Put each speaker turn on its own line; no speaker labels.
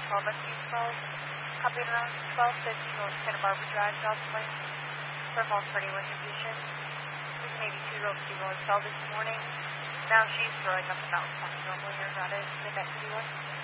12 at 12. Copy around 1250 North Santa Barbara Drive, Johnson Lane. For false party condition. She's an 82-year-old female cell this morning. Now she's throwing up about something normally or not at midnight 51.